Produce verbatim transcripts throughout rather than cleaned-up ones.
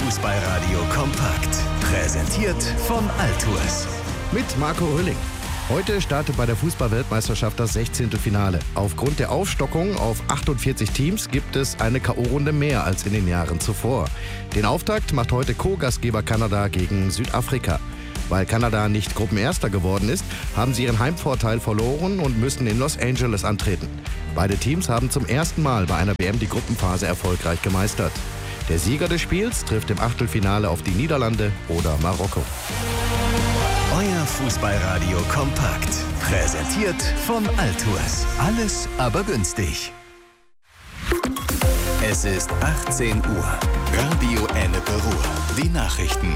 Fußballradio kompakt. Präsentiert von Altours. Mit Marco Rülling. Heute startet bei der Fußball-Weltmeisterschaft das sechzehnte Finale. Aufgrund der Aufstockung auf achtundvierzig Teams gibt es eine K O-Runde mehr als in den Jahren zuvor. Den Auftakt macht heute Co-Gastgeber Kanada gegen Südafrika. Weil Kanada nicht Gruppenerster geworden ist, haben sie ihren Heimvorteil verloren und müssen in Los Angeles antreten. Beide Teams haben zum ersten Mal bei einer W M die Gruppenphase erfolgreich gemeistert. Der Sieger des Spiels trifft im Achtelfinale auf die Niederlande oder Marokko. Euer Fußballradio kompakt. Präsentiert von Altours. Alles aber günstig. Es ist achtzehn Uhr. Radio Ennepe Ruhr. Die Nachrichten.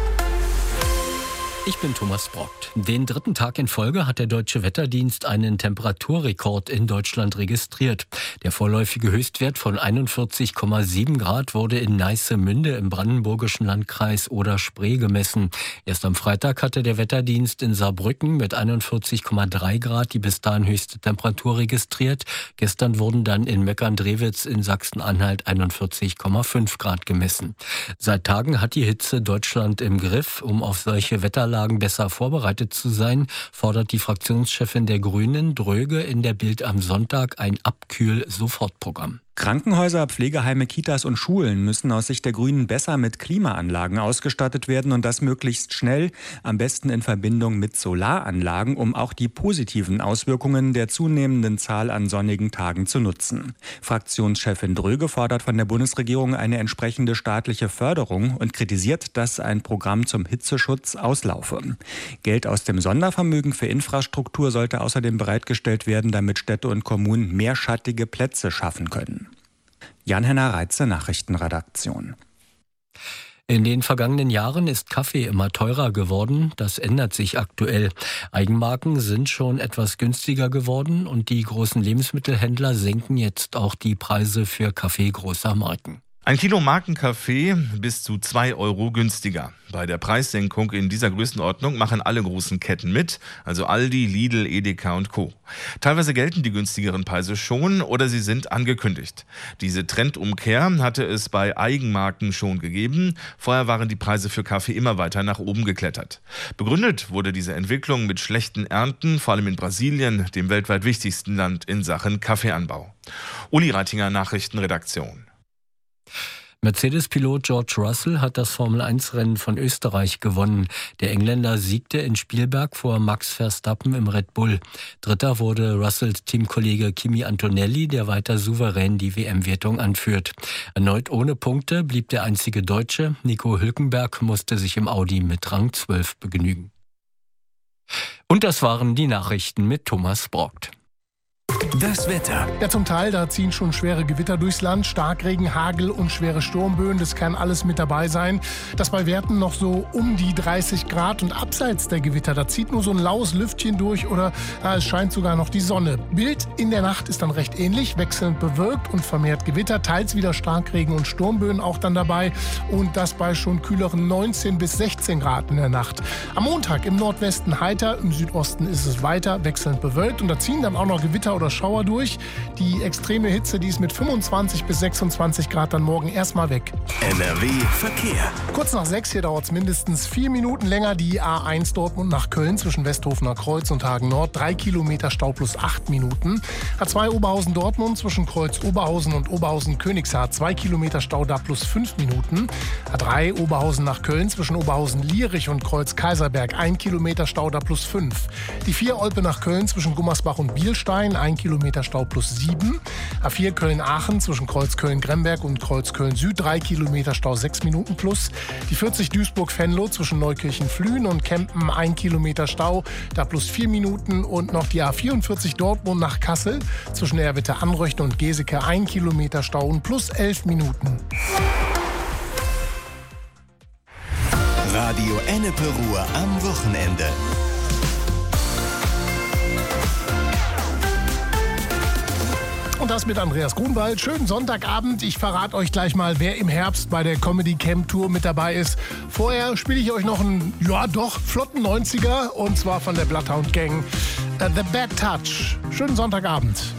Ich bin Thomas Brockt. Den dritten Tag in Folge hat der Deutsche Wetterdienst einen Temperaturrekord in Deutschland registriert. Der vorläufige Höchstwert von einundvierzig Komma sieben Grad wurde in Neissemünde im brandenburgischen Landkreis Oder-Spree gemessen. Erst am Freitag hatte der Wetterdienst in Saarbrücken mit einundvierzig Komma drei Grad die bis dahin höchste Temperatur registriert. Gestern wurden dann in Meckern-Drewitz in Sachsen-Anhalt einundvierzig Komma fünf Grad gemessen. Seit Tagen hat die Hitze Deutschland im Griff. Um auf solche Wetterlagen besser vorbereitet zu sein, fordert die Fraktionschefin der Grünen, Dröge, in der Bild am Sonntag ein Abkühl-Sofortprogramm. Krankenhäuser, Pflegeheime, Kitas und Schulen müssen aus Sicht der Grünen besser mit Klimaanlagen ausgestattet werden und das möglichst schnell, am besten in Verbindung mit Solaranlagen, um auch die positiven Auswirkungen der zunehmenden Zahl an sonnigen Tagen zu nutzen. Fraktionschefin Dröge fordert von der Bundesregierung eine entsprechende staatliche Förderung und kritisiert, dass ein Programm zum Hitzeschutz auslaufe. Geld aus dem Sondervermögen für Infrastruktur sollte außerdem bereitgestellt werden, damit Städte und Kommunen mehr schattige Plätze schaffen können. Jan-Henner Reitze, Nachrichtenredaktion. In den vergangenen Jahren ist Kaffee immer teurer geworden. Das ändert sich aktuell. Eigenmarken sind schon etwas günstiger geworden und die großen Lebensmittelhändler senken jetzt auch die Preise für Kaffee großer Marken. Ein Kilo Markenkaffee bis zu zwei Euro günstiger. Bei der Preissenkung in dieser Größenordnung machen alle großen Ketten mit, also Aldi, Lidl, Edeka und Co. Teilweise gelten die günstigeren Preise schon oder sie sind angekündigt. Diese Trendumkehr hatte es bei Eigenmarken schon gegeben. Vorher waren die Preise für Kaffee immer weiter nach oben geklettert. Begründet wurde diese Entwicklung mit schlechten Ernten, vor allem in Brasilien, dem weltweit wichtigsten Land in Sachen Kaffeeanbau. Uli Reitinger, Nachrichtenredaktion. Mercedes-Pilot George Russell hat das Formel eins Rennen von Österreich gewonnen. Der Engländer siegte in Spielberg vor Max Verstappen im Red Bull. Dritter wurde Russells Teamkollege Kimi Antonelli, der weiter souverän die W M-Wertung anführt. Erneut ohne Punkte blieb der einzige Deutsche. Nico Hülkenberg musste sich im Audi mit Rang zwölf begnügen. Und das waren die Nachrichten mit Thomas Brockt. Das Wetter. Ja, zum Teil, da ziehen schon schwere Gewitter durchs Land. Starkregen, Hagel und schwere Sturmböen, das kann alles mit dabei sein. Das bei Werten noch so um die dreißig Grad und abseits der Gewitter, da zieht nur so ein laues Lüftchen durch oder ja, es scheint sogar noch die Sonne. Bild in der Nacht ist dann recht ähnlich, wechselnd bewölkt und vermehrt Gewitter, teils wieder Starkregen und Sturmböen auch dann dabei und das bei schon kühleren neunzehn bis sechzehn Grad in der Nacht. Am Montag im Nordwesten heiter, im Südosten ist es weiter wechselnd bewölkt und da ziehen dann auch noch Gewitter oder Schauer durch. Die extreme Hitze, die ist mit fünfundzwanzig bis sechsundzwanzig Grad dann morgen erstmal weg. N R W Verkehr. Kurz nach sechs, hier dauert es mindestens vier Minuten länger. Die A eins Dortmund nach Köln zwischen Westhofener Kreuz und Hagen Nord. Drei Kilometer Stau plus acht Minuten. A zwei Oberhausen Dortmund zwischen Kreuz Oberhausen und Oberhausen Königshaar. Zwei Kilometer Stau da plus fünf Minuten. A drei Oberhausen nach Köln zwischen Oberhausen Lierich und Kreuz Kaiserberg. Ein Kilometer Stau da plus fünf. Die vier Olpe nach Köln zwischen Gummersbach und Bielstein. Ein Kilometer Stau plus sieben. A vier Köln-Aachen zwischen Kreuz Köln-Gremberg und Kreuz Köln-Süd. Drei Kilometer Stau, sechs Minuten plus. Die vierzig Duisburg-Venlo zwischen Neukirchen-Flühen und Kempen. Ein Kilometer Stau, da plus vier Minuten. Und noch die A vierundvierzig Dortmund nach Kassel zwischen Erwitte-Anröchte und Geseke. Ein Kilometer Stau und plus elf Minuten. Radio Ennepe Ruhr am Wochenende. Und das mit Andreas Grunwald. Schönen Sonntagabend. Ich verrate euch gleich mal, wer im Herbst bei der Comedy Camp Tour mit dabei ist. Vorher spiele ich euch noch einen, ja doch, flotten neunziger. Und zwar von der Bloodhound Gang. Uh, The Bad Touch. Schönen Sonntagabend.